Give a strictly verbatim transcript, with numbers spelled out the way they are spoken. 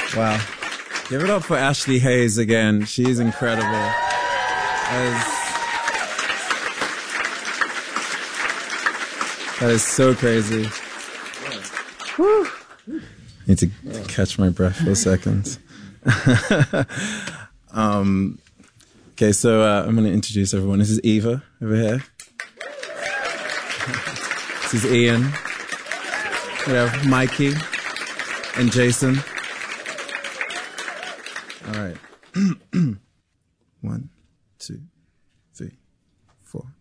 Wow. Give it up for Ashley Hayes again. She's incredible. That is, that is so crazy. Whew. Need to catch my breath for a second. um, okay, so uh, I'm going to introduce everyone. This is Eva over here. This is Ian. We have Mikey and Jason. All right. One, two, three, four.